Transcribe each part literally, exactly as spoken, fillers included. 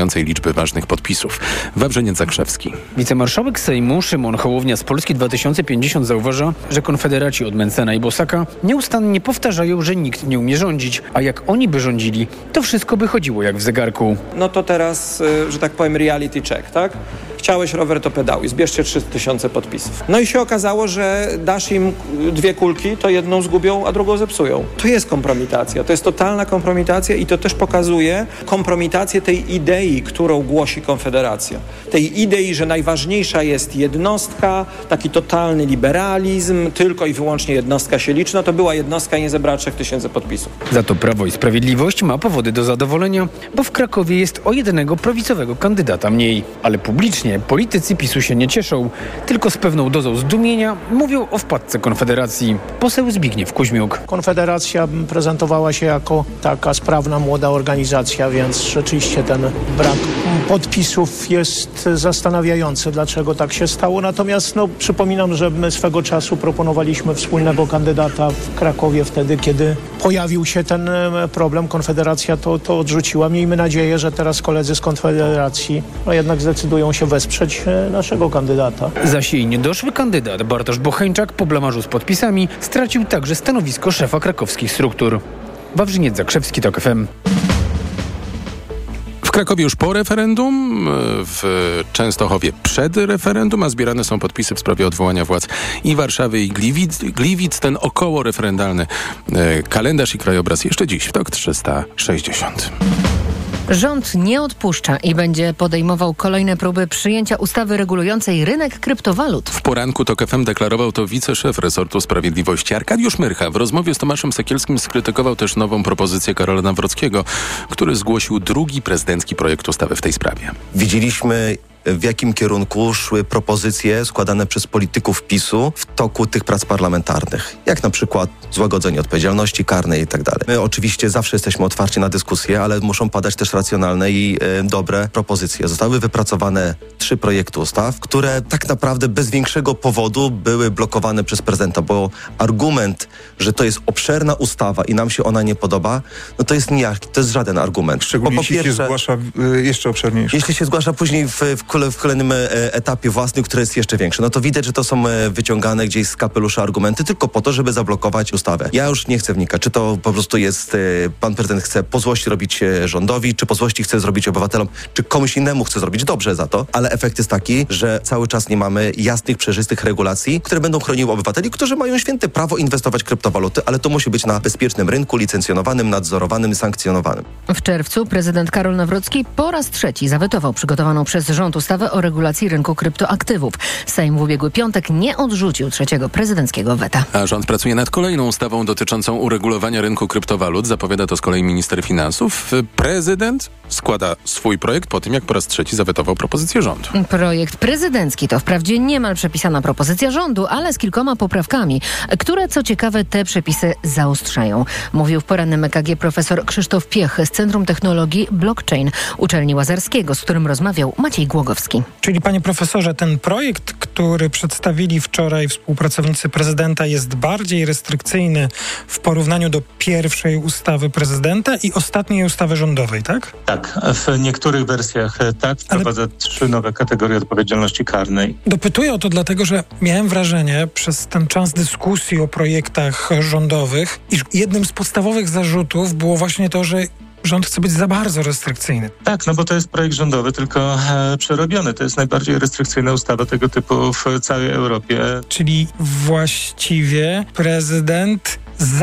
liczby ważnych podpisów. Wawrzyniec Zakrzewski. Wicemarszałek Sejmu Szymon Hołownia z Polski dwa tysiące pięćdziesiąt zauważa, że konfederaci od Mentzena i Bosaka nieustannie powtarzają, że nikt nie umie rządzić, a jak oni by rządzili, to wszystko by chodziło jak w zegarku. No to teraz, że tak powiem, reality check, tak? Chciałeś rower, to pedałuj. Zbierzcie trzy tysiące podpisów. No i się okazało, że dasz im dwie kulki, to jedną zgubią, a drugą zepsują. To jest kompromitacja. To jest totalna kompromitacja i to też pokazuje kompromitację tej idei, którą głosi Konfederacja. Tej idei, że najważniejsza jest jednostka, taki totalny liberalizm, tylko i wyłącznie jednostka się liczy. No to była jednostka i nie zebrała trzech tysięcy podpisów. Za to Prawo i Sprawiedliwość ma powody do zadowolenia, bo w Krakowie jest o jednego prawicowego kandydata mniej. Ale publicznie politycy PiSu się nie cieszą, tylko z pewną dozą zdumienia mówią o wpadce Konfederacji. Poseł Zbigniew Kuźmiuk. Konfederacja prezentowała się jako taka sprawna, młoda organizacja, więc rzeczywiście ten brak podpisów jest zastanawiający, dlaczego tak się stało. Natomiast no, przypominam, że my swego czasu proponowaliśmy wspólnego kandydata w Krakowie wtedy, kiedy pojawił się ten problem. Konfederacja to, to odrzuciła. Miejmy nadzieję, że teraz koledzy z Konfederacji no, jednak zdecydują się wesprzeć naszego kandydata. Zaś jej niedoszły kandydat Bartosz Bocheńczak po blamarzu z podpisami stracił także stanowisko szefa krakowskich struktur. Wawrzyniec Zakrzewski, TOK F M. W Krakowie już po referendum, w Częstochowie przed referendum, a zbierane są podpisy w sprawie odwołania władz i Warszawy, i Gliwic. Gliwic ten okołoreferendalny kalendarz i krajobraz jeszcze dziś w TOK trzysta sześćdziesiąt. Rząd nie odpuszcza i będzie podejmował kolejne próby przyjęcia ustawy regulującej rynek kryptowalut. W poranku TOK F M deklarował to wiceszef resortu sprawiedliwości Arkadiusz Myrcha. W rozmowie z Tomaszem Sekielskim skrytykował też nową propozycję Karola Nawrockiego, który zgłosił drugi prezydencki projekt ustawy w tej sprawie. Widzieliśmy, w jakim kierunku szły propozycje składane przez polityków PiSu w toku tych prac parlamentarnych. Jak na przykład złagodzenie odpowiedzialności karnej i tak dalej. My oczywiście zawsze jesteśmy otwarci na dyskusję, ale muszą padać też racjonalne i e, dobre propozycje. Zostały wypracowane trzy projekty ustaw, które tak naprawdę bez większego powodu były blokowane przez prezydenta, bo argument, że to jest obszerna ustawa i nam się ona nie podoba, no to jest nijaki, to jest żaden argument. Szczególnie bo po jeśli pierwsze, się zgłasza y, jeszcze obszerniejsze. Jeśli się zgłasza później w, w w kolejnym etapie własnym, który jest jeszcze większy. No to widać, że to są wyciągane gdzieś z kapelusza argumenty tylko po to, żeby zablokować ustawę. Ja już nie chcę wnikać, czy to po prostu jest, pan prezydent chce po złości robić rządowi, czy po złości chce zrobić obywatelom, czy komuś innemu chce zrobić dobrze za to, ale efekt jest taki, że cały czas nie mamy jasnych, przejrzystych regulacji, które będą chroniły obywateli, którzy mają święte prawo inwestować w kryptowaluty, ale to musi być na bezpiecznym rynku, licencjonowanym, nadzorowanym i sankcjonowanym. W czerwcu prezydent Karol Nawrocki po raz trzeci zawetował przygotowaną przez rząd ustawę o regulacji rynku kryptoaktywów. Sejm w ubiegły piątek nie odrzucił trzeciego prezydenckiego weta. A rząd pracuje nad kolejną ustawą dotyczącą uregulowania rynku kryptowalut. Zapowiada to z kolei minister finansów. Prezydent składa swój projekt po tym, jak po raz trzeci zawetował propozycję rządu. Projekt prezydencki to wprawdzie niemal przepisana propozycja rządu, ale z kilkoma poprawkami, które co ciekawe te przepisy zaostrzają. Mówił w porannym E K G profesor Krzysztof Piech z Centrum Technologii Blockchain Uczelni Łazarskiego, z którym rozmawiał Maciej Głogowski. Czyli panie profesorze, ten projekt, który przedstawili wczoraj współpracownicy prezydenta, jest bardziej restrykcyjny w porównaniu do pierwszej ustawy prezydenta i ostatniej ustawy rządowej, tak? Tak, w niektórych wersjach tak, wprowadza Ale... trzy nowe kategorie odpowiedzialności karnej. Dopytuję o to dlatego, że miałem wrażenie przez ten czas dyskusji o projektach rządowych, iż jednym z podstawowych zarzutów było właśnie to, że rząd chce być za bardzo restrykcyjny. Tak, no bo to jest projekt rządowy, tylko e, przerobiony. To jest najbardziej restrykcyjna ustawa tego typu w całej Europie. Czyli właściwie prezydent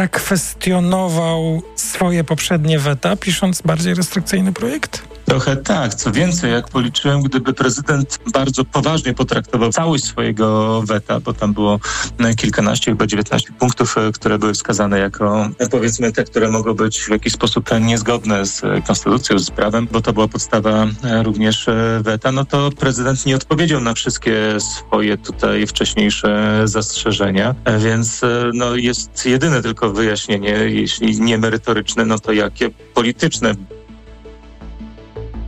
zakwestionował swoje poprzednie weta, pisząc bardziej restrykcyjny projekt? Trochę tak. Co więcej, jak policzyłem, gdyby prezydent bardzo poważnie potraktował całość swojego weta, bo tam było kilkanaście, chyba dziewiętnaście punktów, które były wskazane jako, powiedzmy, te, które mogą być w jakiś sposób niezgodne z konstytucją, z prawem, bo to była podstawa również weta, no to prezydent nie odpowiedział na wszystkie swoje tutaj wcześniejsze zastrzeżenia, więc no, jest jedyne tylko wyjaśnienie, jeśli nie merytoryczne, no to jakie polityczne.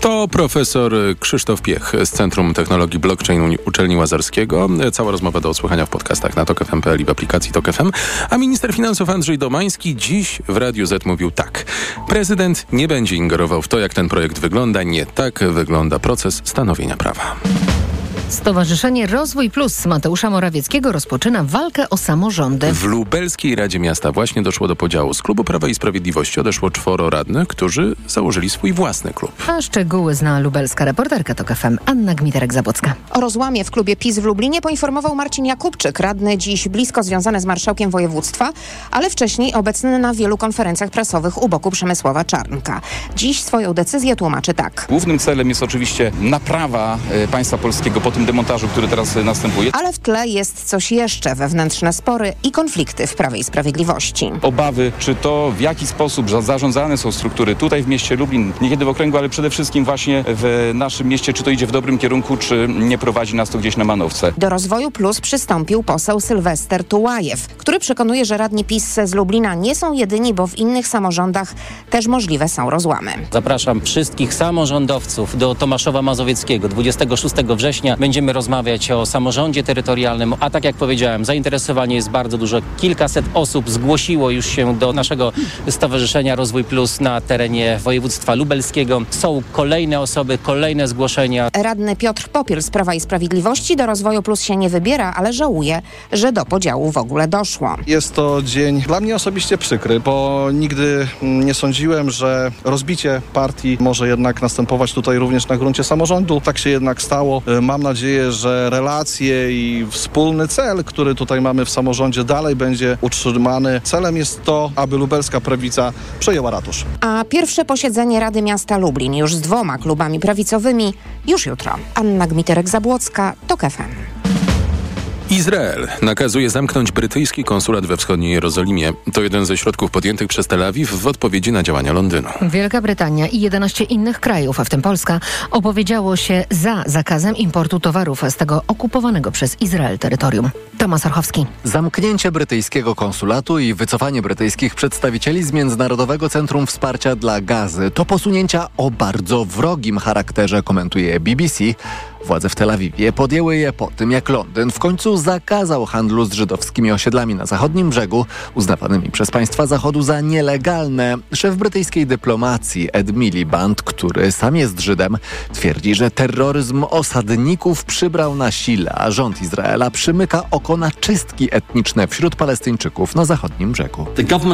To profesor Krzysztof Piech z Centrum Technologii Blockchain Uczelni Łazarskiego. Cała rozmowa do odsłuchania w podcastach na tok f m kropka p l i w aplikacji Tok F M. A minister finansów Andrzej Domański dziś w Radiu Z mówił tak. Prezydent nie będzie ingerował w to, jak ten projekt wygląda. Nie tak wygląda proces stanowienia prawa. Stowarzyszenie Rozwój Plus Mateusza Morawieckiego rozpoczyna walkę o samorządy. W Lubelskiej Radzie Miasta właśnie doszło do podziału. Z klubu Prawa i Sprawiedliwości odeszło czworo radnych, którzy założyli swój własny klub. A szczegóły zna lubelska reporterka Tok F M Anna Gmiterek-Zabłocka. O rozłamie w klubie PiS w Lublinie poinformował Marcin Jakubczyk, radny dziś blisko związany z marszałkiem województwa, ale wcześniej obecny na wielu konferencjach prasowych u boku Przemysława Czarnka. Dziś swoją decyzję tłumaczy tak. Głównym celem jest oczywiście naprawa y, państwa polskiego po tym demontażu, który teraz następuje. Ale w tle jest coś jeszcze, wewnętrzne spory i konflikty w Prawie i Sprawiedliwości. Obawy, czy to w jaki sposób zarządzane są struktury tutaj w mieście Lublin, niekiedy w okręgu, ale przede wszystkim właśnie w naszym mieście, czy to idzie w dobrym kierunku, czy nie prowadzi nas to gdzieś na manowce. Do Rozwoju Plus przystąpił poseł Sylwester Tułajew, który przekonuje, że radni PiS z Lublina nie są jedyni, bo w innych samorządach też możliwe są rozłamy. Zapraszam wszystkich samorządowców do Tomaszowa Mazowieckiego dwudziestego szóstego września. Będziemy rozmawiać o samorządzie terytorialnym, a tak jak powiedziałem, zainteresowanie jest bardzo duże. Kilkaset osób zgłosiło już się do naszego Stowarzyszenia Rozwój Plus na terenie województwa lubelskiego. Są kolejne osoby, kolejne zgłoszenia. Radny Piotr Popiel z Prawa i Sprawiedliwości do Rozwoju Plus się nie wybiera, ale żałuje, że do podziału w ogóle doszło. Jest to dzień dla mnie osobiście przykry, bo nigdy nie sądziłem, że rozbicie partii może jednak następować tutaj również na gruncie samorządu. Tak się jednak stało. Mam nadzieję, że relacje i wspólny cel, który tutaj mamy w samorządzie, dalej będzie utrzymany. Celem jest to, aby lubelska prawica przejęła ratusz. A pierwsze posiedzenie Rady Miasta Lublin już z dwoma klubami prawicowymi już jutro. Anna Gmiterek-Zabłocka, Tok F M. Izrael nakazuje zamknąć brytyjski konsulat we wschodniej Jerozolimie. To jeden ze środków podjętych przez Tel Awiw w odpowiedzi na działania Londynu. Wielka Brytania i jedenaście innych krajów, w tym Polska, opowiedziało się za zakazem importu towarów z tego okupowanego przez Izrael terytorium. Tomasz Orchowski. Zamknięcie brytyjskiego konsulatu i wycofanie brytyjskich przedstawicieli z Międzynarodowego Centrum Wsparcia dla Gazy to posunięcia o bardzo wrogim charakterze, komentuje B B C. Władze w Tel Awiwie podjęły je po tym, jak Londyn w końcu zakazał handlu z żydowskimi osiedlami na zachodnim brzegu, uznawanymi przez państwa Zachodu za nielegalne. Szef brytyjskiej dyplomacji Ed Miliband, który sam jest Żydem, twierdzi, że terroryzm osadników przybrał na sile, a rząd Izraela przymyka oko na czystki etniczne wśród Palestyńczyków na zachodnim brzegu.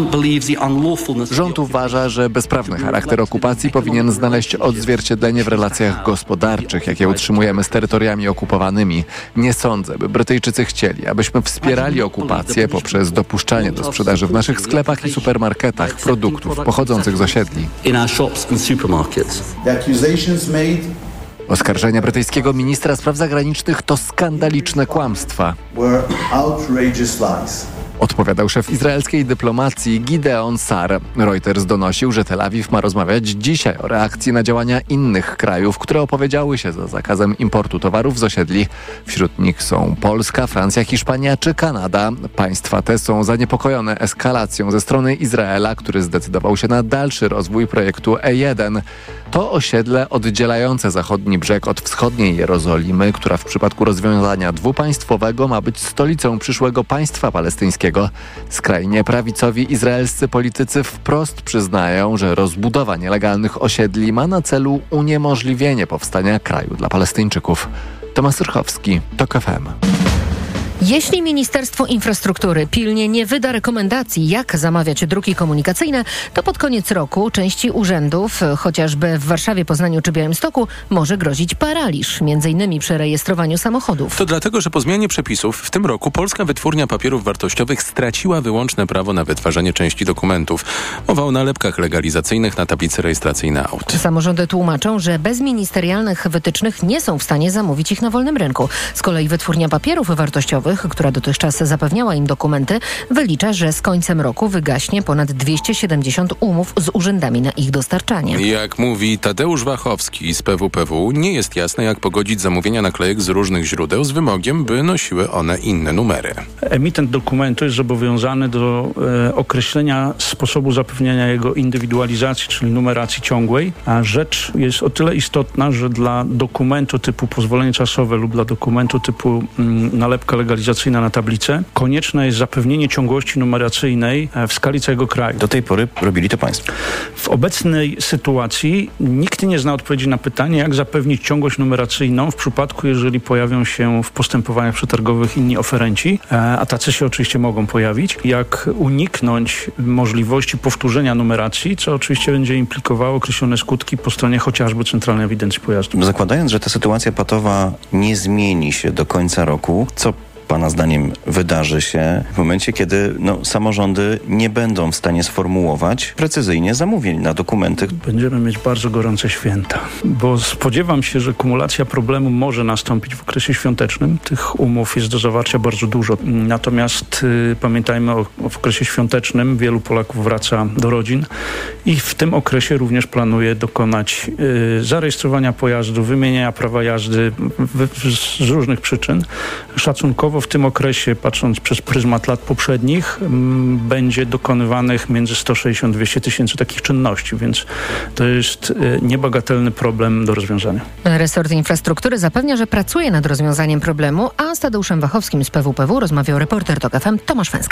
Rząd uważa, że bezprawny charakter okupacji powinien znaleźć odzwierciedlenie w relacjach gospodarczych, jakie utrzymujemy z terytoriami okupowanymi. Nie sądzę, by Brytyjczycy chcieli, abyśmy wspierali okupację poprzez dopuszczanie do sprzedaży w naszych sklepach i supermarketach produktów pochodzących z osiedli. Oskarżenia brytyjskiego ministra spraw zagranicznych to skandaliczne kłamstwa. Odpowiadał szef izraelskiej dyplomacji Gideon Sar. Reuters donosił, że Tel Awiw ma rozmawiać dzisiaj o reakcji na działania innych krajów, które opowiedziały się za zakazem importu towarów z osiedli. Wśród nich są Polska, Francja, Hiszpania czy Kanada. Państwa te są zaniepokojone eskalacją ze strony Izraela, który zdecydował się na dalszy rozwój projektu E jeden. To osiedle oddzielające zachodni brzeg od wschodniej Jerozolimy, która w przypadku rozwiązania dwupaństwowego ma być stolicą przyszłego państwa palestyńskiego. Skrajnie prawicowi izraelscy politycy wprost przyznają, że rozbudowa nielegalnych osiedli ma na celu uniemożliwienie powstania kraju dla Palestyńczyków. Tomasz Orchowski, Tok F M. Jeśli Ministerstwo Infrastruktury pilnie nie wyda rekomendacji, jak zamawiać druki komunikacyjne, to pod koniec roku części urzędów, chociażby w Warszawie, Poznaniu czy Białymstoku, może grozić paraliż, między innymi przy rejestrowaniu samochodów. To dlatego, że po zmianie przepisów w tym roku Polska Wytwórnia Papierów Wartościowych straciła wyłączne prawo na wytwarzanie części dokumentów. Mowa o nalepkach legalizacyjnych na tablice rejestracyjne aut. Samorządy tłumaczą, że bez ministerialnych wytycznych nie są w stanie zamówić ich na wolnym rynku. Z kolei Wytwórnia Papierów Wartościowych prasowych, która dotychczas zapewniała im dokumenty, wylicza, że z końcem roku wygaśnie ponad dwieście siedemdziesiąt umów z urzędami na ich dostarczanie. Jak mówi Tadeusz Wachowski z P W P W, nie jest jasne, jak pogodzić zamówienia naklejek z różnych źródeł z wymogiem, by nosiły one inne numery. Emitent dokumentu jest zobowiązany do e, określenia sposobu zapewnienia jego indywidualizacji, czyli numeracji ciągłej, a rzecz jest o tyle istotna, że dla dokumentu typu pozwolenie czasowe lub dla dokumentu typu mm, nalepka legalizacyjna na tablicę konieczne jest zapewnienie ciągłości numeracyjnej e, w skali całego kraju. Do tej pory robili to państwo. W obecnej sytuacji nikt nie zna odpowiedzi na pytanie, jak zapewnić ciągłość numeracyjną w przypadku, jeżeli pojawią się w postępowaniach przetargowych inni oferenci, a tacy się oczywiście mogą pojawić. Jak uniknąć możliwości powtórzenia numeracji, co oczywiście będzie implikowało określone skutki po stronie chociażby Centralnej Ewidencji Pojazdów. Zakładając, że ta sytuacja patowa nie zmieni się do końca roku, co Pana zdaniem wydarzy się w momencie, kiedy no, samorządy nie będą w stanie sformułować precyzyjnie zamówień na dokumenty? Będziemy mieć bardzo gorące święta, bo spodziewam się, że kumulacja problemu może nastąpić w okresie świątecznym. Tych umów jest do zawarcia bardzo dużo. Natomiast y, pamiętajmy o, o okresie świątecznym. Wielu Polaków wraca do rodzin i w tym okresie również planuje dokonać y, zarejestrowania pojazdu, wymienienia prawa jazdy w, w, z różnych przyczyn. Szacunkowo w tym okresie, patrząc przez pryzmat lat poprzednich, m, będzie dokonywanych między sto sześćdziesiąt do dwieście tysięcy takich czynności, więc to jest y, niebagatelny problem do rozwiązania. Resort Infrastruktury zapewnia, że pracuje nad rozwiązaniem problemu, a z Tadeuszem Wachowskim z P W P W rozmawiał reporter TOK F M Tomasz Węskę.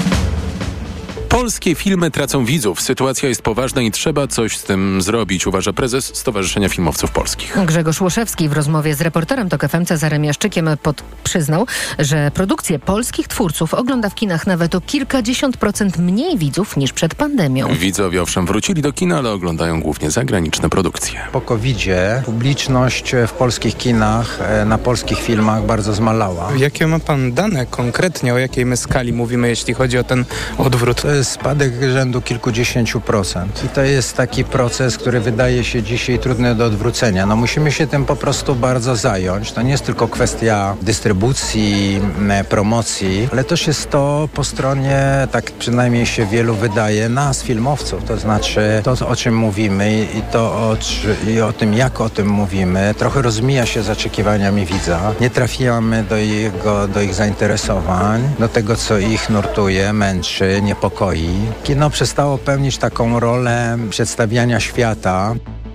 Polskie filmy tracą widzów. Sytuacja jest poważna i trzeba coś z tym zrobić, uważa prezes Stowarzyszenia Filmowców Polskich. Grzegorz Łoszewski w rozmowie z reporterem TOK F M Cezarem Jaszczykiem pod, przyznał, że produkcje polskich twórców ogląda w kinach nawet o kilkadziesiąt procent mniej widzów niż przed pandemią. Widzowie owszem wrócili do kina, ale oglądają głównie zagraniczne produkcje. Po kowidzie publiczność w polskich kinach, na polskich filmach bardzo zmalała. Jakie ma pan dane konkretnie, o jakiej my skali mówimy, jeśli chodzi o ten odwrót? Spadek rzędu kilkudziesięciu procent. I to jest taki proces, który wydaje się dzisiaj trudny do odwrócenia. No musimy się tym po prostu bardzo zająć. To nie jest tylko kwestia dystrybucji, promocji, ale też jest to po stronie, tak przynajmniej się wielu wydaje, nas, filmowców. To znaczy to, o czym mówimy i to o, i o tym, jak o tym mówimy, trochę rozmija się z oczekiwaniami widza. Nie trafiamy do, jego, do ich zainteresowań, do tego, co ich nurtuje, męczy, niepokoi. Kino przestało pełnić taką rolę przedstawiania świata.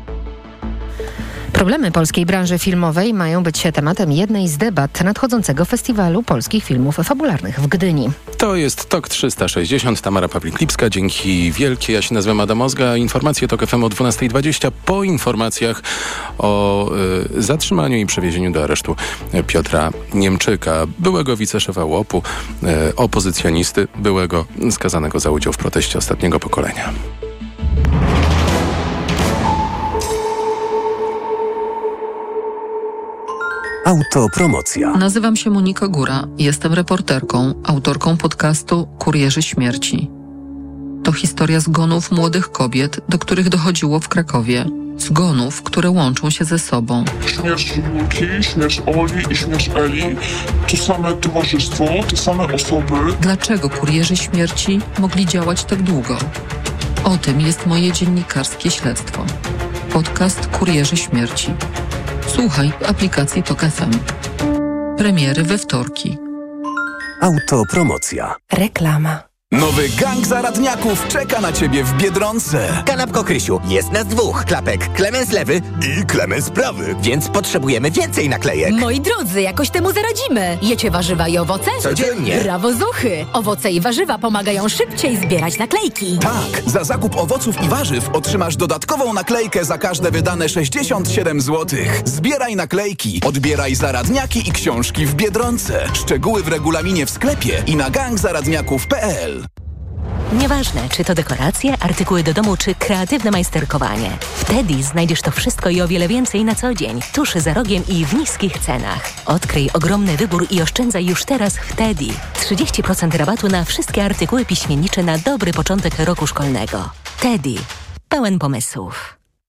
Problemy polskiej branży filmowej mają być tematem jednej z debat nadchodzącego Festiwalu Polskich Filmów Fabularnych w Gdyni. To jest TOK trzysta sześćdziesiąt. Tamara Pawlik-Lipska. Dzięki wielkie. Ja się nazywam Adam Ozga. Informacje TOK F M o dwunasta dwadzieścia. Po informacjach o y, zatrzymaniu i przewiezieniu do aresztu Piotra Niemczyka, byłego wiceszefa łopu, y, opozycjonisty, byłego skazanego za udział w proteście ostatniego pokolenia. Autopromocja. Nazywam się Monika Góra. Jestem reporterką, autorką podcastu Kurierzy Śmierci. To historia zgonów młodych kobiet, do których dochodziło w Krakowie. Zgonów, które łączą się ze sobą. Śmierć Julki, śmierć Oli i śmierć Eli to same towarzystwo, te same osoby. Dlaczego Kurierzy Śmierci mogli działać tak długo? O tym jest moje dziennikarskie śledztwo. Podcast Kurierzy Śmierci. Słuchaj w aplikacji TOK F M. Premiery we wtorki. Autopromocja. Reklama. Nowy gang zaradniaków czeka na ciebie w Biedronce. Kanapko Krysiu, jest nas dwóch. Klapek Klemens lewy i Klemens prawy. Więc potrzebujemy więcej naklejek. Moi drodzy, jakoś temu zaradzimy. Jecie warzywa i owoce? Codziennie. Brawo zuchy. Owoce i warzywa pomagają szybciej zbierać naklejki. Tak, za zakup owoców i warzyw otrzymasz dodatkową naklejkę za każde wydane sześćdziesiąt siedem złotych. Zbieraj naklejki, odbieraj zaradniaki i książki w Biedronce. Szczegóły w regulaminie w sklepie i na gang zaradniaków kropka p l. Nieważne, czy to dekoracje, artykuły do domu, czy kreatywne majsterkowanie. W Teddy znajdziesz to wszystko i o wiele więcej na co dzień, tuż za rogiem i w niskich cenach. Odkryj ogromny wybór i oszczędzaj już teraz w Teddy. trzydzieści procent rabatu na wszystkie artykuły piśmiennicze na dobry początek roku szkolnego. Teddy. Pełen pomysłów.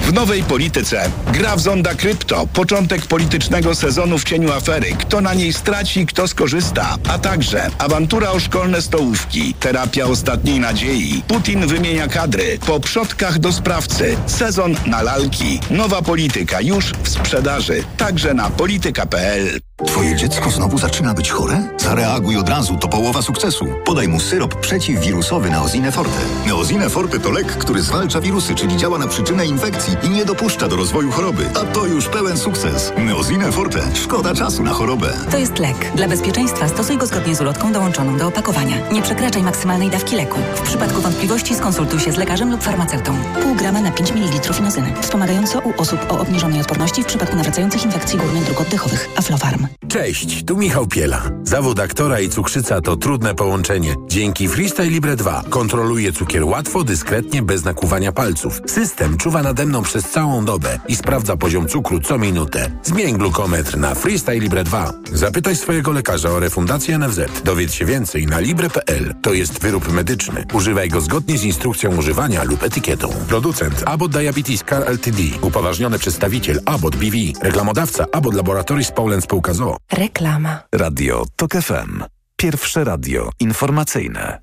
W nowej polityce gra w zonda krypto, początek politycznego sezonu w cieniu afery, kto na niej straci, kto skorzysta, a także awantura o szkolne stołówki, terapia ostatniej nadziei, Putin wymienia kadry, po przodkach do sprawcy, sezon na lalki, nowa polityka już w sprzedaży, także na polityka kropka p l. Twoje dziecko znowu zaczyna być chore? Zareaguj od razu, to połowa sukcesu. Podaj mu syrop przeciwwirusowy Neosine Forte. Neosine Forte to lek, który zwalcza wirusy, czyli działa na przyczynę infekcji i nie dopuszcza do rozwoju choroby. A to już pełen sukces. Neosine Forte. Szkoda czasu na chorobę. To jest lek. Dla bezpieczeństwa stosuj go zgodnie z ulotką dołączoną do opakowania. Nie przekraczaj maksymalnej dawki leku. W przypadku wątpliwości skonsultuj się z lekarzem lub farmaceutą. Pół grama na pięć mililitrów inozyny. Wspomagająco u osób o obniżonej odporności w przypadku nawracających infekcji górnych dróg oddechowych. Aflofarm. Cześć, tu Michał Piela. Zawód aktora i cukrzyca to trudne połączenie. Dzięki Freestyle Libre dwa kontroluję cukier łatwo, dyskretnie, bez nakłuwania palców. System czuwa nade mną przez całą dobę i sprawdza poziom cukru co minutę. Zmień glukometr na Freestyle Libre dwa. Zapytaj swojego lekarza o refundację N F Z. Dowiedz się więcej na libre kropka p l. To jest wyrób medyczny. Używaj go zgodnie z instrukcją używania lub etykietą. Producent Abbott Diabetes Care Ltd. Upoważniony przedstawiciel Abbott B V. Reklamodawca Abbott Laboratories Poland Spółka z o o. Reklama. Radio TOK F M. Pierwsze radio informacyjne.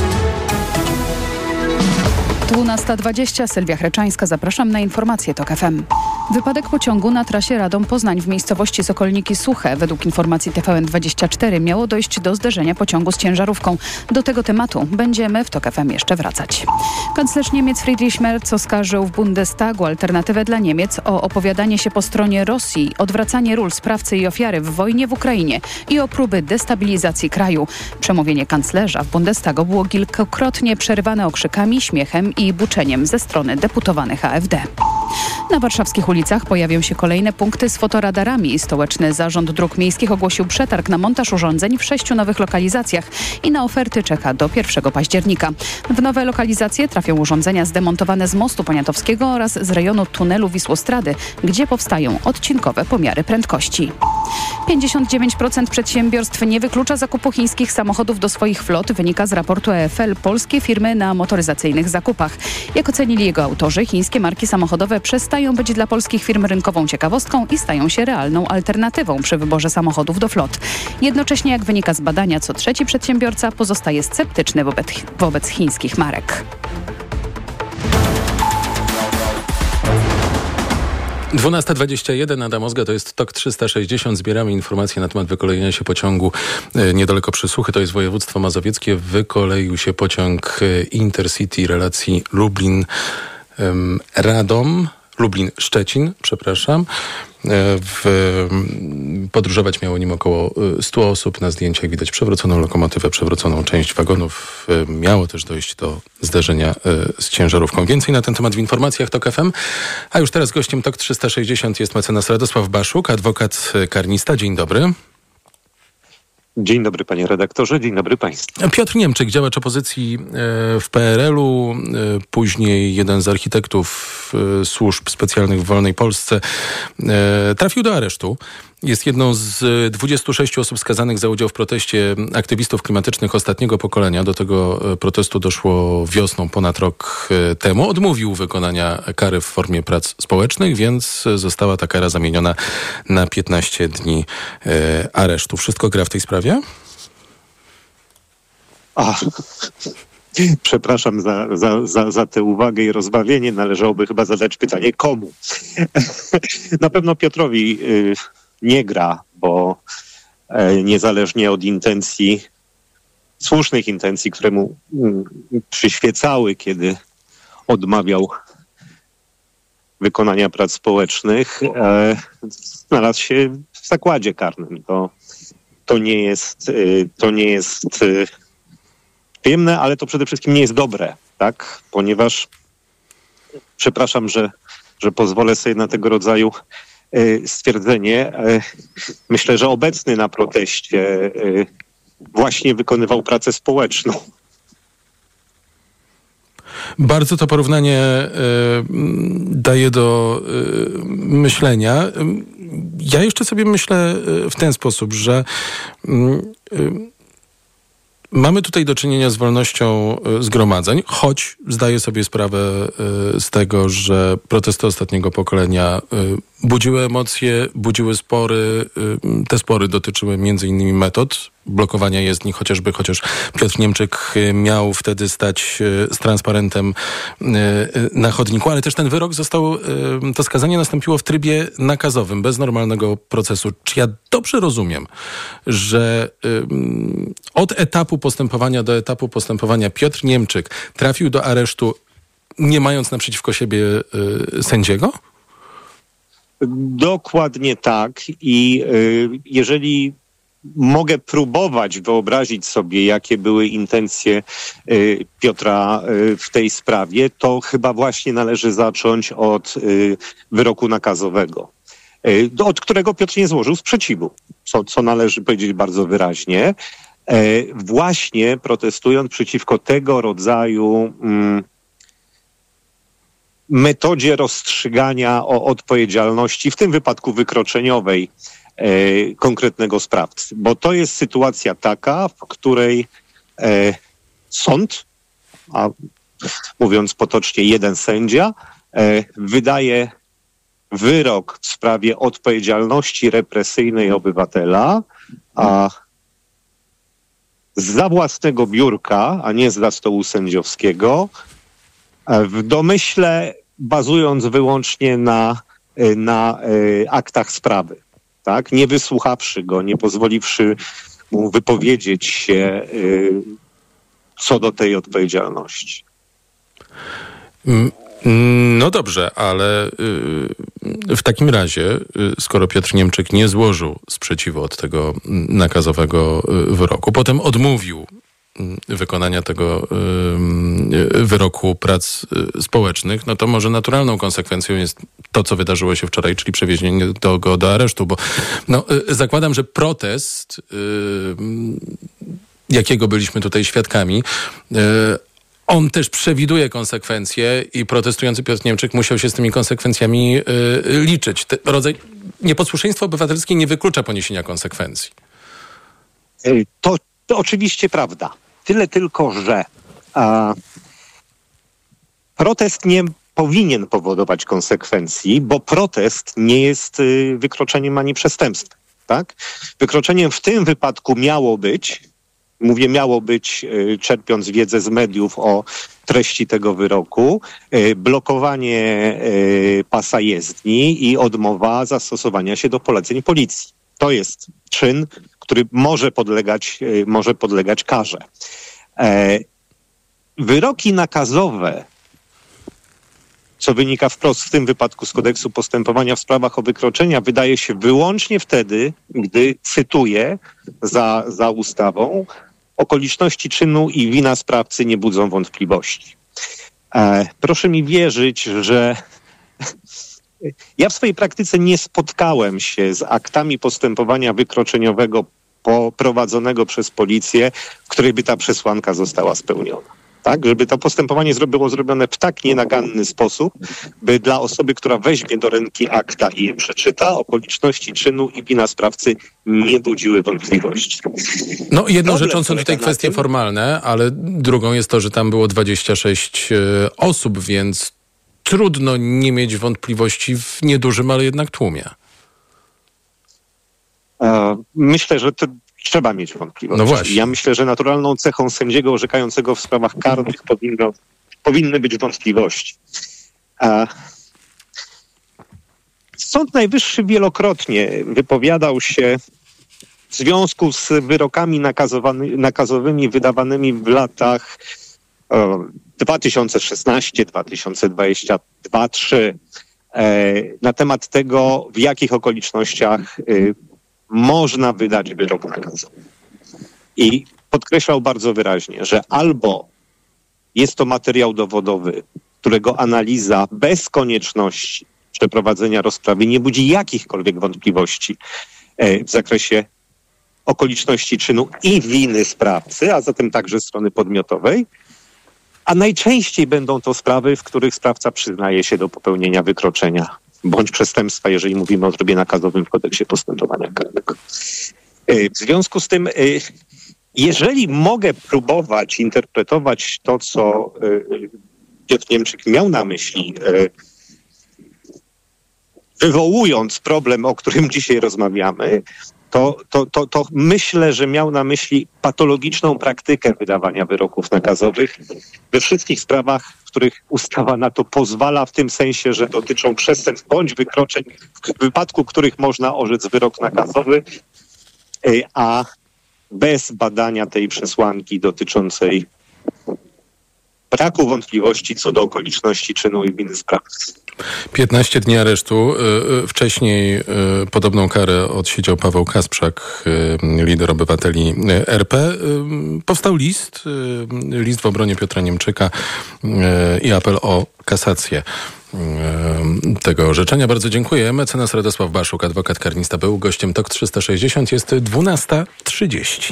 dwunasta dwadzieścia, Sylwia Chreczańska, zapraszam na informacje TOK F M. Wypadek pociągu na trasie Radom-Poznań w miejscowości Sokolniki Suche. Według informacji T V N dwadzieścia cztery miało dojść do zderzenia pociągu z ciężarówką. Do tego tematu będziemy w TOK F M jeszcze wracać. Kanclerz Niemiec Friedrich Merz oskarżył w Bundestagu Alternatywę dla Niemiec o opowiadanie się po stronie Rosji, odwracanie ról sprawcy i ofiary w wojnie w Ukrainie i o próby destabilizacji kraju. Przemówienie kanclerza w Bundestagu było kilkakrotnie przerywane okrzykami, śmiechem i buczeniem ze strony deputowanych A F D. Na warszawskich ulicach pojawią się kolejne punkty z fotoradarami. Stołeczny Zarząd Dróg Miejskich ogłosił przetarg na montaż urządzeń w sześciu nowych lokalizacjach i na oferty czeka do pierwszego października. W nowe lokalizacje trafią urządzenia zdemontowane z mostu poniatowskiego oraz z rejonu tunelu Wisłostrady, gdzie powstają odcinkowe pomiary prędkości. pięćdziesiąt dziewięć procent przedsiębiorstw nie wyklucza zakupu chińskich samochodów do swoich flot, wynika z raportu E F L Polskie firmy na motoryzacyjnych zakupach. Jak ocenili jego autorzy, chińskie marki samochodowe przestają być dla polskich firm rynkową ciekawostką i stają się realną alternatywą przy wyborze samochodów do flot. Jednocześnie, jak wynika z badania, co trzeci przedsiębiorca pozostaje sceptyczny wobec, wobec chińskich marek. dwunasta dwadzieścia jeden, Adam Ozga, to jest TOK trzysta sześćdziesiąt. Zbieramy informacje na temat wykolejenia się pociągu e, niedaleko Przysuchy, to jest województwo mazowieckie. Wykoleił się pociąg e, Intercity relacji Lublin-Radom. Lublin-Szczecin, przepraszam. W, podróżować miało nim około stu osób. Na zdjęciach widać przewróconą lokomotywę, przewróconą część wagonów. Miało też dojść do zderzenia z ciężarówką. Więcej na ten temat w informacjach TOK F M. A już teraz gościem TOK trzysta sześćdziesiąt jest mecenas Radosław Baszuk, adwokat karnista. Dzień dobry. Dzień dobry, panie redaktorze, dzień dobry państwu. Piotr Niemczyk, działacz opozycji w P R L u, później jeden z architektów służb specjalnych w wolnej Polsce, trafił do aresztu. Jest jedną z dwudziestu sześciu osób skazanych za udział w proteście aktywistów klimatycznych ostatniego pokolenia. Do tego protestu doszło wiosną ponad rok temu. Odmówił wykonania kary w formie prac społecznych, więc została ta kara zamieniona na piętnaście dni aresztu. Wszystko gra w tej sprawie? A, przepraszam za, za, za, za tę uwagę i rozbawienie. Należałoby chyba zadać pytanie, komu? Na pewno Piotrowi y, nie gra, bo e, niezależnie od intencji, słusznych intencji, które mu y, przyświecały, kiedy odmawiał wykonania prac społecznych, e, znalazł się w zakładzie karnym. To, to nie jest, y, to nie jest y, przyjemne, ale to przede wszystkim nie jest dobre, tak? Ponieważ, przepraszam, że, że pozwolę sobie na tego rodzaju y, stwierdzenie. Y, myślę, że obecny na proteście y, właśnie wykonywał pracę społeczną. Bardzo to porównanie y, daje do y, myślenia. Ja jeszcze sobie myślę w ten sposób, że y, y, Mamy tutaj do czynienia z wolnością zgromadzeń, choć zdaję sobie sprawę z tego, że protesty ostatniego pokolenia budziły emocje, budziły spory. Te spory dotyczyły między innymi metod blokowania jezdni, chociażby, chociaż Piotr Niemczyk miał wtedy stać z transparentem na chodniku, ale też ten wyrok został, to skazanie nastąpiło w trybie nakazowym, bez normalnego procesu. Czy ja dobrze rozumiem, że od etapu postępowania do etapu postępowania Piotr Niemczyk trafił do aresztu, nie mając naprzeciwko siebie sędziego? Dokładnie tak. I y, jeżeli mogę próbować wyobrazić sobie, jakie były intencje y, Piotra y, w tej sprawie, to chyba właśnie należy zacząć od y, wyroku nakazowego, y, od którego Piotr nie złożył sprzeciwu, co, co należy powiedzieć bardzo wyraźnie, y, właśnie protestując przeciwko tego rodzaju y, metodzie rozstrzygania o odpowiedzialności, w tym wypadku wykroczeniowej, e, konkretnego sprawcy. Bo to jest sytuacja taka, w której e, sąd, a mówiąc potocznie jeden sędzia, e, wydaje wyrok w sprawie odpowiedzialności represyjnej obywatela, a zza własnego biurka, a nie zza stołu sędziowskiego, w domyśle bazując wyłącznie na, na y, aktach sprawy, tak? Nie wysłuchawszy go, nie pozwoliwszy mu wypowiedzieć się y, co do tej odpowiedzialności. No dobrze, ale y, w takim razie, y, skoro Piotr Niemczyk nie złożył sprzeciwu od tego nakazowego y, wyroku, potem odmówił wykonania tego y, wyroku prac y, społecznych, no to może naturalną konsekwencją jest to, co wydarzyło się wczoraj, czyli przewiezienie do, go do aresztu, bo no, y, zakładam, że protest, y, jakiego byliśmy tutaj świadkami, y, on też przewiduje konsekwencje i protestujący Piotr Niemczyk musiał się z tymi konsekwencjami y, liczyć. Ten rodzaj nieposłuszeństwo obywatelskie nie wyklucza poniesienia konsekwencji. To, to oczywiście prawda. Tyle tylko, że a, protest nie powinien powodować konsekwencji, bo protest nie jest y, wykroczeniem ani przestępstwem. Tak? Wykroczeniem w tym wypadku miało być, mówię miało być, y, czerpiąc wiedzę z mediów o treści tego wyroku, y, blokowanie y, pasa jezdni i odmowa zastosowania się do poleceń policji. To jest czyn, który może podlegać, może podlegać karze. E, wyroki nakazowe, co wynika wprost w tym wypadku z kodeksu postępowania w sprawach o wykroczenia, wydaje się wyłącznie wtedy, gdy, cytuję za, za ustawą, okoliczności czynu i wina sprawcy nie budzą wątpliwości. E, proszę mi wierzyć, że ja w swojej praktyce nie spotkałem się z aktami postępowania wykroczeniowego poprowadzonego przez policję, w której by ta przesłanka została spełniona. Tak? Żeby to postępowanie było zrobione w tak nienaganny sposób, by dla osoby, która weźmie do ręki akta i je przeczyta, okoliczności czynu i wina sprawcy nie budziły wątpliwości. No jedną rzeczą są tutaj kwestie formalne, ale drugą jest to, że tam było dwadzieścia sześć y, osób, więc trudno nie mieć wątpliwości w niedużym, ale jednak tłumie. Myślę, że to trzeba mieć wątpliwości. No właśnie. Ja myślę, że naturalną cechą sędziego orzekającego w sprawach karnych powinno, powinny być wątpliwości. Sąd Najwyższy wielokrotnie wypowiadał się w związku z wyrokami nakazowymi wydawanymi w latach dwa tysiące szesnasty dwa tysiące dwudziesty drugi dwa tysiące trzeci na temat tego, w jakich okolicznościach można wydać wyrok nakazowy. I podkreślał bardzo wyraźnie, że albo jest to materiał dowodowy, którego analiza bez konieczności przeprowadzenia rozprawy nie budzi jakichkolwiek wątpliwości w zakresie okoliczności czynu i winy sprawcy, a zatem także strony podmiotowej, a najczęściej będą to sprawy, w których sprawca przyznaje się do popełnienia wykroczenia bądź przestępstwa, jeżeli mówimy o trybie nakazowym w kodeksie postępowania karnego. W związku z tym jeżeli mogę próbować interpretować to, co Piotr Niemczyk miał na myśli, wywołując problem, o którym dzisiaj rozmawiamy, to, to, to, to myślę, że miał na myśli patologiczną praktykę wydawania wyroków nakazowych we wszystkich sprawach, w których ustawa na to pozwala, w tym sensie, że dotyczą przestępstw bądź wykroczeń, w wypadku których można orzec wyrok nakazowy, a bez badania tej przesłanki dotyczącej braku wątpliwości co do okoliczności czynu i winy sprawy. piętnaście dni aresztu. Wcześniej podobną karę odsiedział Paweł Kasprzak, lider obywateli R P. Powstał list, list w obronie Piotra Niemczyka i apel o kasację tego orzeczenia. Bardzo dziękuję. Mecenas Radosław Baszuk, adwokat karnista, był gościem Tok trzysta sześćdziesiąt. Jest dwunasta trzydzieści.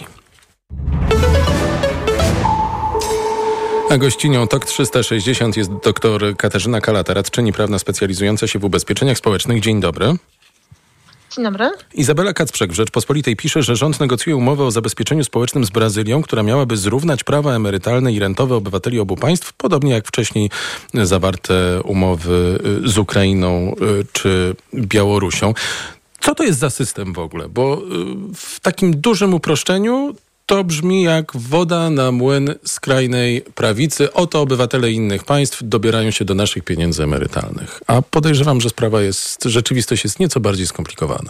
A gościnią Tok trzysta sześćdziesiąt jest dr Katarzyna Kalata, radczyni prawna specjalizująca się w ubezpieczeniach społecznych. Dzień dobry. Dzień dobry. Izabela Kacprzak w Rzeczpospolitej pisze, że rząd negocjuje umowę o zabezpieczeniu społecznym z Brazylią, która miałaby zrównać prawa emerytalne i rentowe obywateli obu państw, podobnie jak wcześniej zawarte umowy z Ukrainą czy Białorusią. Co to jest za system w ogóle? Bo w takim dużym uproszczeniu to brzmi jak woda na młyn skrajnej prawicy. Oto obywatele innych państw dobierają się do naszych pieniędzy emerytalnych. A podejrzewam, że sprawa jest, rzeczywistość jest nieco bardziej skomplikowana.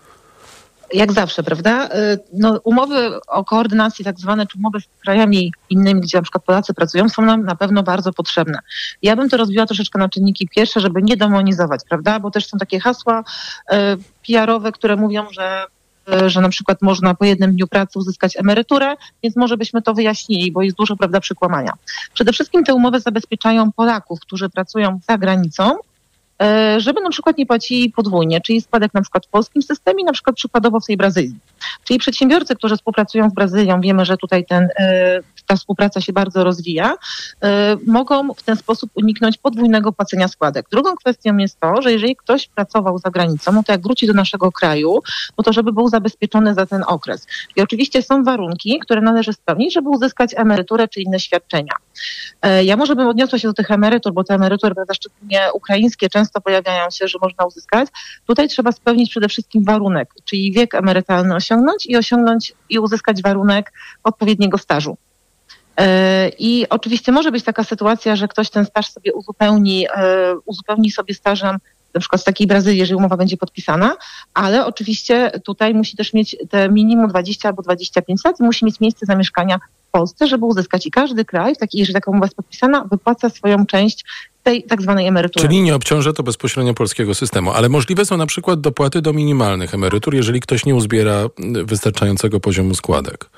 Jak zawsze, prawda? No, umowy o koordynacji tak zwane, czy umowy z krajami innymi, gdzie na przykład Polacy pracują, są nam na pewno bardzo potrzebne. Ja bym to rozbiła troszeczkę na czynniki pierwsze, żeby nie demonizować, prawda? Bo też są takie hasła y, P R owe, które mówią, że że na przykład można po jednym dniu pracy uzyskać emeryturę, więc może byśmy to wyjaśnili, bo jest dużo, prawda, przykłamania. Przede wszystkim te umowy zabezpieczają Polaków, którzy pracują za granicą, żeby na przykład nie płacili podwójnie, czyli składek na przykład w polskim systemie, na przykład przykładowo w tej Brazylii. Czyli przedsiębiorcy, którzy współpracują z Brazylią, wiemy, że tutaj ten, ta współpraca się bardzo rozwija, mogą w ten sposób uniknąć podwójnego płacenia składek. Drugą kwestią jest to, że jeżeli ktoś pracował za granicą, no to jak wróci do naszego kraju, no to żeby był zabezpieczony za ten okres. I oczywiście są warunki, które należy spełnić, żeby uzyskać emeryturę czy inne świadczenia. Ja może bym odniosła się do tych emerytur, bo te emerytury, prawda, szczególnie ukraińskie, często pojawiają się, że można uzyskać. Tutaj trzeba spełnić przede wszystkim warunek, czyli wiek emerytalny osiągnąć i osiągnąć i uzyskać warunek odpowiedniego stażu. I oczywiście może być taka sytuacja, że ktoś ten staż sobie uzupełni, uzupełni sobie stażem na przykład z takiej Brazylii, jeżeli umowa będzie podpisana, ale oczywiście tutaj musi też mieć te minimum dwadzieścia albo dwadzieścia pięć lat i musi mieć miejsce zamieszkania w Polsce, żeby uzyskać. I każdy kraj, taki, jeżeli taka umowa jest podpisana, wypłaca swoją część tej tak zwanej emerytury. Czyli nie obciąża to bezpośrednio polskiego systemu, ale możliwe są na przykład dopłaty do minimalnych emerytur, jeżeli ktoś nie uzbiera wystarczającego poziomu składek.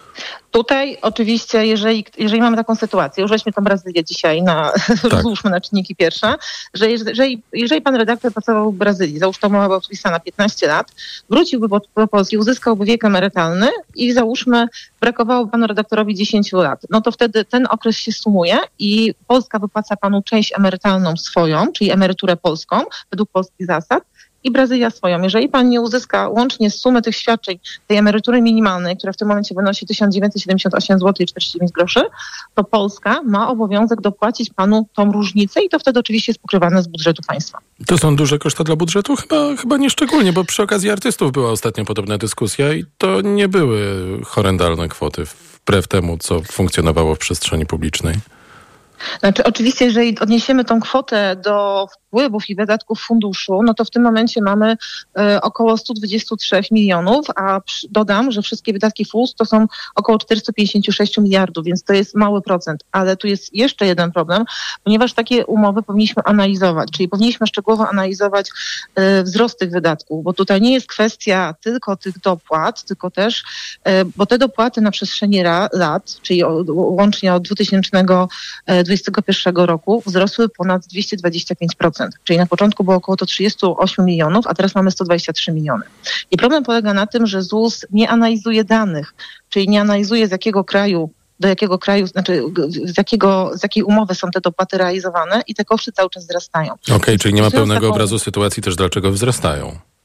Tutaj oczywiście, jeżeli, jeżeli mamy taką sytuację, już weźmy tą Brazylię dzisiaj, na, tak. rozłóżmy na czynniki pierwsze, że jeżeli, jeżeli pan redaktor pracował w Brazylii, załóżmy, umowa była podpisana piętnaście lat, wróciłby do Polski, uzyskałby wiek emerytalny i załóżmy, brakowało panu redaktorowi dziesięć lat, no to wtedy ten okres się sumuje i Polska wypłaca panu część emerytalną swoją, czyli emeryturę polską, według polskich zasad, i Brazylia swoją. Jeżeli pan nie uzyska łącznie sumę tych świadczeń, tej emerytury minimalnej, która w tym momencie wynosi tysiąc dziewięćset siedemdziesiąt osiem złotych i czterdzieści dziewięć groszy, to Polska ma obowiązek dopłacić panu tą różnicę i to wtedy oczywiście jest pokrywane z budżetu państwa. To są duże koszta dla budżetu? Chyba, chyba nie szczególnie, bo przy okazji artystów była ostatnio podobna dyskusja i to nie były horrendalne kwoty, wbrew temu, co funkcjonowało w przestrzeni publicznej. Znaczy, oczywiście, jeżeli odniesiemy tą kwotę do wpływów i wydatków funduszu, no to w tym momencie mamy y, około sto dwadzieścia trzy milionów, a przy, dodam, że wszystkie wydatki F U S to są około czterysta pięćdziesiąt sześć miliardów, więc to jest mały procent. Ale tu jest jeszcze jeden problem, ponieważ takie umowy powinniśmy analizować, czyli powinniśmy szczegółowo analizować y, wzrost tych wydatków, bo tutaj nie jest kwestia tylko tych dopłat, tylko też, y, bo te dopłaty na przestrzeni ra, lat, czyli o, łącznie od dwa tysiące dwudziestego pierwszego roku wzrosły ponad dwieście dwadzieścia pięć procent. Czyli na początku było około to trzydzieści osiem milionów, a teraz mamy sto dwadzieścia trzy miliony. I problem polega na tym, że Z U S nie analizuje danych, czyli nie analizuje z jakiego kraju, do jakiego kraju, znaczy z, jakiego, z jakiej umowy są te dopłaty realizowane i te koszty cały czas wzrastają. Okej, okay, czyli nie ma pełnego taką... obrazu sytuacji też, dlaczego wzrastają.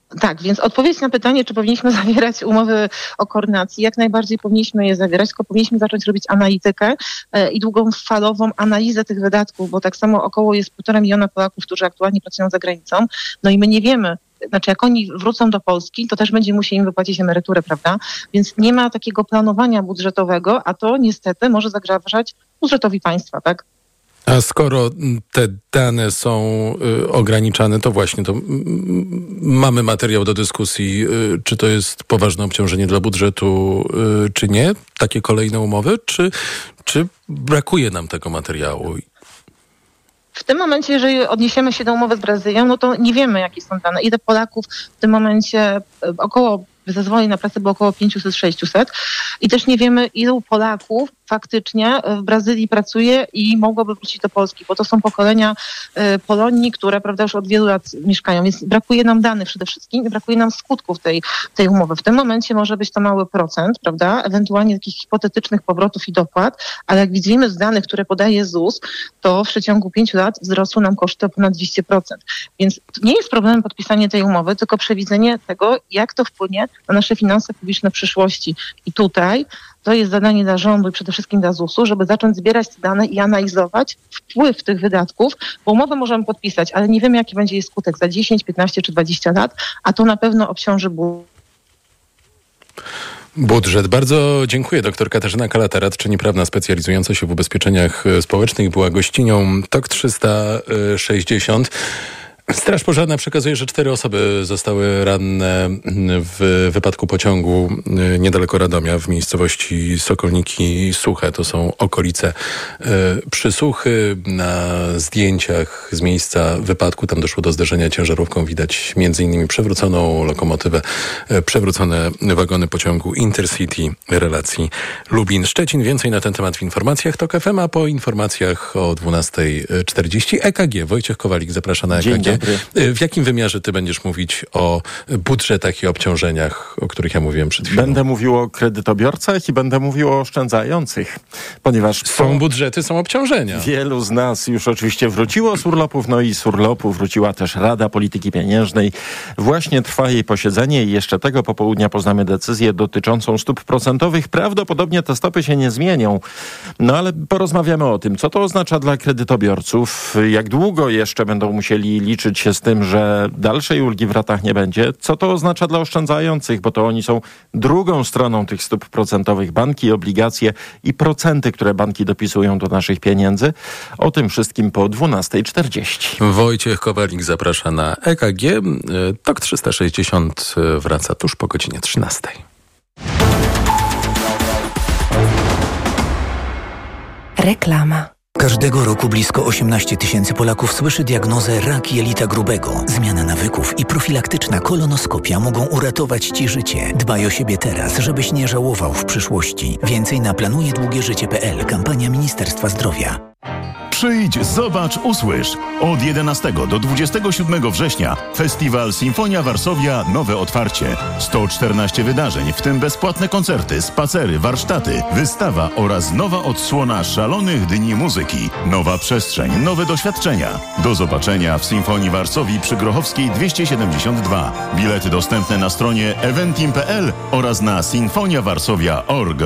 Tak, więc odpowiedź na pytanie, czy powinniśmy zawierać umowy o koordynacji, jak najbardziej powinniśmy je zawierać, tylko powinniśmy zacząć robić analitykę e, i długofalową analizę tych wydatków, bo tak samo około jest półtora miliona Polaków, którzy aktualnie pracują za granicą, no i my nie wiemy, znaczy jak oni wrócą do Polski, to też będziemy musieli im wypłacić emeryturę, prawda? Więc nie ma takiego planowania budżetowego, a to niestety może zagrażać budżetowi państwa, tak? A skoro te dane są y, ograniczane, to właśnie to y, mamy materiał do dyskusji, y, czy to jest poważne obciążenie dla budżetu, y, czy nie, takie kolejne umowy, czy, czy brakuje nam tego materiału? W tym momencie, jeżeli odniesiemy się do umowy z Brazylią, no to nie wiemy, jakie są dane. Ile Polaków w tym momencie około zezwoleń na pracę było około pięćset sześćset i też nie wiemy, ilu Polaków faktycznie w Brazylii pracuje i mogłoby wrócić do Polski, bo to są pokolenia Polonii, które, prawda, już od wielu lat mieszkają, więc brakuje nam danych przede wszystkim i brakuje nam skutków tej, tej umowy. W tym momencie może być to mały procent, prawda, ewentualnie takich hipotetycznych powrotów i dopłat, ale jak widzimy z danych, które podaje Z U S, to w przeciągu pięciu lat wzrosły nam koszty o ponad dwieście procent. Więc nie jest problemem podpisanie tej umowy, tylko przewidzenie tego, jak to wpłynie na nasze finanse publiczne w przyszłości. I tutaj to jest zadanie dla rządu i przede wszystkim dla Z U S u, żeby zacząć zbierać te dane i analizować wpływ tych wydatków, bo umowę możemy podpisać, ale nie wiemy, jaki będzie jej skutek za dziesięć, piętnaście czy dwadzieścia lat, a to na pewno obciąży budżet. Budżet. Bardzo dziękuję. Doktor Katarzyna Kalata, radczyni prawna specjalizująca się w ubezpieczeniach społecznych, była gościnią T O K trzysta sześćdziesiąt. Straż Pożarna przekazuje, że cztery osoby zostały ranne w wypadku pociągu niedaleko Radomia w miejscowości Sokolniki Suche. To są okolice Przysuchy. Na zdjęciach z miejsca wypadku tam doszło do zderzenia ciężarówką. Widać między innymi przewróconą lokomotywę, przewrócone wagony pociągu Intercity relacji Lubin-Szczecin. Więcej na ten temat w informacjach T O K F M, a po informacjach o dwunasta czterdzieści E K G. Wojciech Kowalik zaprasza na E K G. W jakim wymiarze ty będziesz mówić o budżetach i obciążeniach, o których ja mówiłem przed chwilą? Będę mówił o kredytobiorcach i będę mówił o oszczędzających, ponieważ są budżety, są obciążenia. Wielu z nas już oczywiście wróciło z urlopów, no i z urlopu wróciła też Rada Polityki Pieniężnej. Właśnie trwa jej posiedzenie i jeszcze tego popołudnia poznamy decyzję dotyczącą stóp procentowych. Prawdopodobnie te stopy się nie zmienią, no ale porozmawiamy o tym, co to oznacza dla kredytobiorców, jak długo jeszcze będą musieli liczyć się z tym, że dalszej ulgi w ratach nie będzie. Co to oznacza dla oszczędzających, bo to oni są drugą stroną tych stóp procentowych. Banki, obligacje i procenty, które banki dopisują do naszych pieniędzy. O tym wszystkim po dwunasta czterdzieści. Wojciech Kowalik zaprasza na E K G. T O K trzysta sześćdziesiąt wraca tuż po godzinie trzynastej. Reklama. Każdego roku blisko osiemnaście tysięcy Polaków słyszy diagnozę rak jelita grubego. Zmiana nawyków i profilaktyczna kolonoskopia mogą uratować Ci życie. Dbaj o siebie teraz, żebyś nie żałował w przyszłości. Więcej na planuje długie życie kropka p l. Kampania Ministerstwa Zdrowia. Przyjdź, zobacz, usłysz. Od jedenastego do dwudziestego siódmego września Festiwal Sinfonia Varsovia Nowe Otwarcie. sto czternaście wydarzeń, w tym bezpłatne koncerty, spacery, warsztaty, wystawa oraz nowa odsłona szalonych dni muzyki. Nowa przestrzeń, nowe doświadczenia. Do zobaczenia w Sinfonii Varsovii przy Grochowskiej dwieście siedemdziesiąt dwa. Bilety dostępne na stronie eventim kropka p l oraz na sinfonia varsovia kropka org.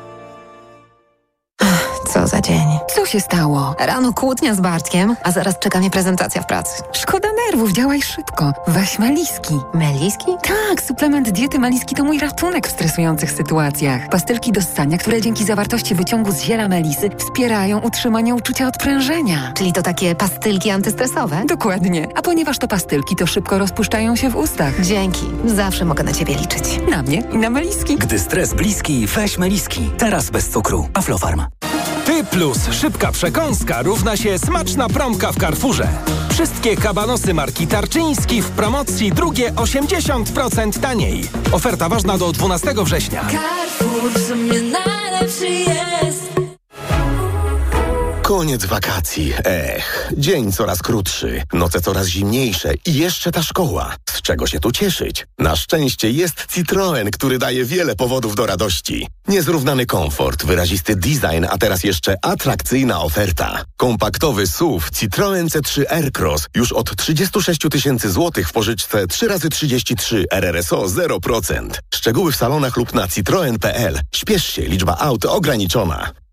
Co za dzień. Co się stało? Rano kłótnia z Bartkiem, a zaraz czeka mnie prezentacja w pracy. Szkoda nerwów, działaj szybko. Weź Meliski. Meliski? Tak, suplement diety Meliski to mój ratunek w stresujących sytuacjach. Pastylki do ssania, które dzięki zawartości wyciągu z ziela melisy wspierają utrzymanie uczucia odprężenia. Czyli to takie pastylki antystresowe? Dokładnie. A ponieważ to pastylki, to szybko rozpuszczają się w ustach. Dzięki. Zawsze mogę na ciebie liczyć. Na mnie i na Meliski. Gdy stres bliski, weź Meliski. Teraz bez cukru. Aflofarm. Ty plus szybka przekąska równa się smaczna promka w Carrefourze. Wszystkie kabanosy marki Tarczyński w promocji, drugie osiemdziesiąt procent taniej. Oferta ważna do dwunastego września. Carrefour w sumie najlepszy jest. Koniec wakacji. Ech, dzień coraz krótszy, noce coraz zimniejsze i jeszcze ta szkoła. Z czego się tu cieszyć? Na szczęście jest Citroen, który daje wiele powodów do radości. Niezrównany komfort, wyrazisty design, a teraz jeszcze atrakcyjna oferta. Kompaktowy S U V Citroen C trzy Aircross już od trzydzieści sześć tysięcy złotych w pożyczce trzy razy trzydzieści trzy R R S O zero procent. Szczegóły w salonach lub na citroen kropka p l. Śpiesz się, liczba aut ograniczona.